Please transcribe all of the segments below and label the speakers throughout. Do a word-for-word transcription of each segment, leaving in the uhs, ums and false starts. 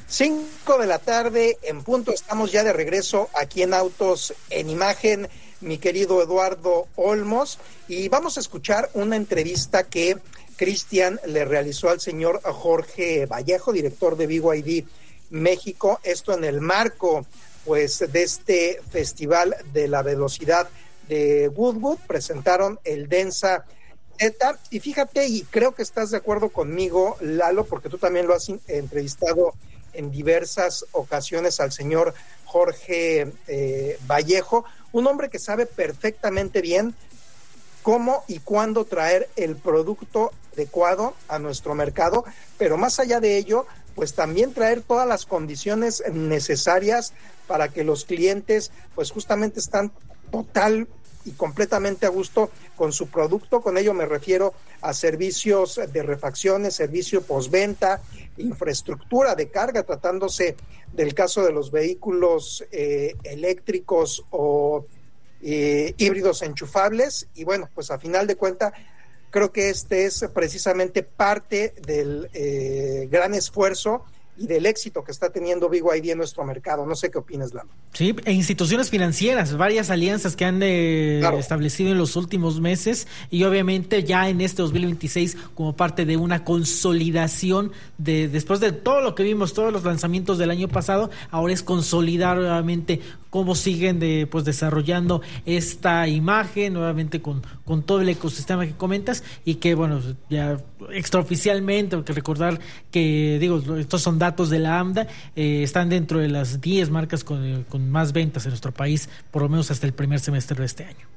Speaker 1: Cinco de la tarde en punto, estamos ya de regreso aquí en Autos en Imagen, mi querido Eduardo Olmos, y vamos a escuchar una entrevista que Cristian le realizó al señor Jorge Vallejo, director de B Y D México, esto en el marco pues de este Festival de la Velocidad de Goodwood. Presentaron el Densa Z, y fíjate, y creo que estás de acuerdo conmigo, Lalo, porque tú también lo has entrevistado en diversas ocasiones al señor Jorge eh, Vallejo, un hombre que sabe perfectamente bien cómo y cuándo traer el producto adecuado a nuestro mercado, pero más allá de ello, pues también traer todas las condiciones necesarias para que los clientes pues justamente están total y completamente a gusto con su producto. Con ello me refiero a servicios de refacciones, servicio postventa, infraestructura de carga, tratándose del caso de los vehículos eh, eléctricos o eh, híbridos enchufables. Y bueno, pues a final de cuentas, creo que este es precisamente parte del eh, gran esfuerzo y del éxito que está teniendo B Y D en nuestro mercado. No sé qué opinas, Lalo.
Speaker 2: Sí, e instituciones financieras, varias alianzas que han eh, claro. establecido en los últimos meses, y obviamente ya en este dos mil veintiséis como parte de una consolidación de después de todo lo que vimos, todos los lanzamientos del año pasado, ahora es consolidar nuevamente cómo siguen de pues desarrollando esta imagen, nuevamente con, con todo el ecosistema que comentas, y que bueno, ya extraoficialmente, hay que recordar que, digo, estos son datos de la AMDA, eh, están dentro de las diez marcas con, con más ventas en nuestro país, por lo menos hasta el primer semestre de este año.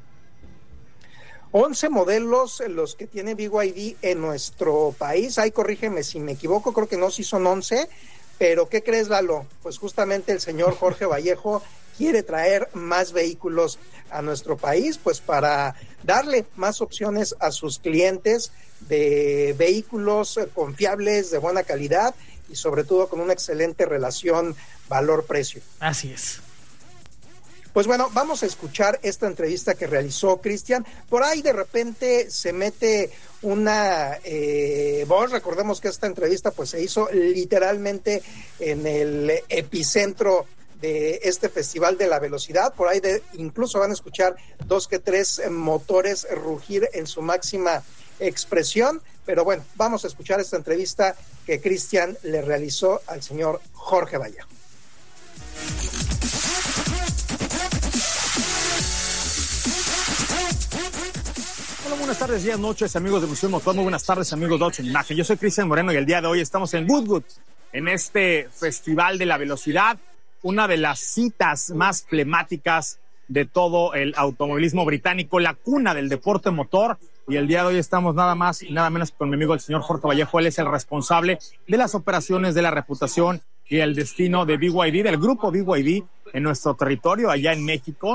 Speaker 1: once modelos los que tiene B Y D en nuestro país. Ahí corrígeme si me equivoco, creo que no, sí son once, pero ¿qué crees, Lalo? Pues justamente el señor Jorge Vallejo quiere traer más vehículos a nuestro país, pues para darle más opciones a sus clientes de vehículos confiables, de buena calidad y sobre todo con una excelente relación valor-precio.
Speaker 2: Así es.
Speaker 1: Pues bueno, vamos a escuchar esta entrevista que realizó Cristian. Por ahí de repente se mete una eh, voz. Recordemos que esta entrevista pues se hizo literalmente en el epicentro de este Festival de la Velocidad. Por ahí de, incluso van a escuchar dos que tres motores rugir en su máxima expresión. Pero bueno, vamos a escuchar esta entrevista que Cristian le realizó al señor Jorge Vallejo.
Speaker 3: Hola, buenas tardes, días, noches, amigos de Visión Motor. Muy buenas tardes, amigos de Autos en Imagen. Yo soy Cristian Moreno y el día de hoy estamos en Goodwood, en este Festival de la Velocidad, una de las citas más emblemáticas de todo el automovilismo británico, la cuna del deporte motor. Y el día de hoy estamos nada más y nada menos con mi amigo el señor Jorge Vallejo. Él es el responsable de las operaciones, de la reputación y el destino de B Y D, del grupo B Y D en nuestro territorio allá en México.